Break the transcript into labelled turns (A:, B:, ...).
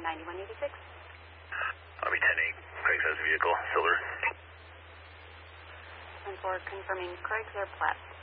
A: 9186.
B: Army 10-8, Craig says vehicle, Silver.
A: And for confirming Craig's or Platt.